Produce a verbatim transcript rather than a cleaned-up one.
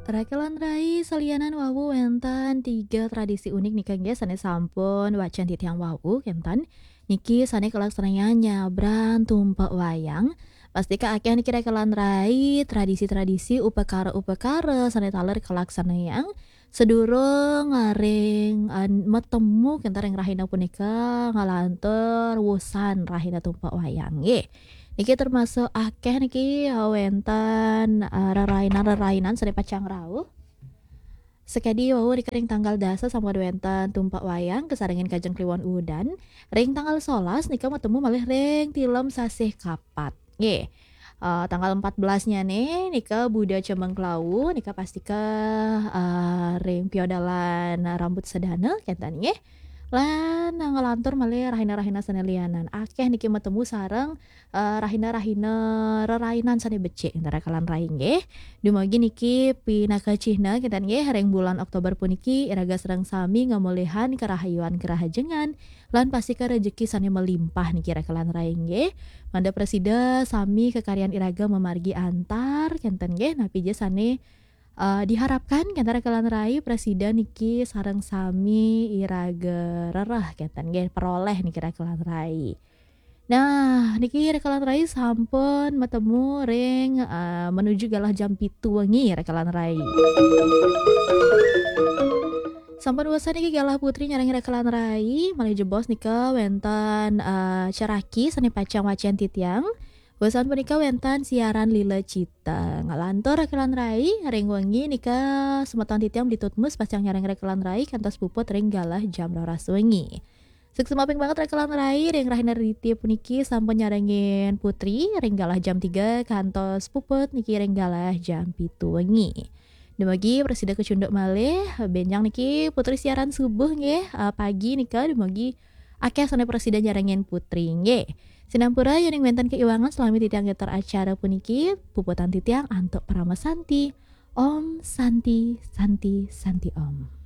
Rakelan rai salianan wawu wentan tiga tradisi unik nika ge sane sampun wacan titiang wawu kentan niki sane kelaksananya nyabran tumpak wayang pasti ka akeh niki rakelan rai tradisi-tradisi upekara-upekara sane taler kelaksanayang sedurung ngaring an metemu kentar yang rahina punika ngalantur wusan rahina tumpak wayang nggih. Niki termasuk akeh niki wentan uh, rerainan-rerainan sare pacang rawuh. Sekadi wau rikering tanggal dasa sama wentan tumpak wayang kesarengan kajeng kliwon udan. Ring tanggal solas nika metemu malih ring tilem sasih kapat. Nggih. Uh, tanggal empat belas-nya nih nika Buddha Cemeng Klawu nika pastika uh, ring piodalan rambut sedana kentan nggih. Lan ngalantur malih rahina-rahina sane lianan. Akeh niki metemu sareng eh, rahina-rahina rerainan sane becik antara kalan rai nggih. Dumugi niki pinakacihna kinten nggih reng bulan Oktober puniki iraga sareng sami ngamulihan kerahayuan kerahajengan lan pasti rejeki sane melimpah niki rakalan rai nggih. Manda presida sami kekarian iraga memargi antar kinten nggih napi je sane Uh, diharapkan kantara kalan rai presiden niki sareng sami iraga rerah kenten nggih peroleh niki kalan rai. Nah, niki rekalan rai sampun metemu ring uh, menuju galah jam pitu wengi rekalan rai. Sampun wasa niki galah putri nyareng rekalan rai malih jebos nika wenten uh, ceraki sane pacang wacian titiang. Bosan punika wentan siaran Lila Cita ngalantur rekalan rai ring wengi nika semeton titiang ditutmus pacang nyareng rekalan rai kantos puput ring galah jam rolas wengi. Sukses maping banget rekalan rai ring rahina riti puniki sampun nyarengin putri ring galah jam tiga kantos puput niki ring galah jam pitu wengi. Dumugi presida kecunduk malih benjang niki putri siaran subuh nggih uh, pagi nika dumugi akeh sane presiden nyarengin putri nggih. Sinampura yuning wenten keiwangan selami titiang getar acara puniki puputan titiang antuk parama santi. Om Santi Santi Santi Om.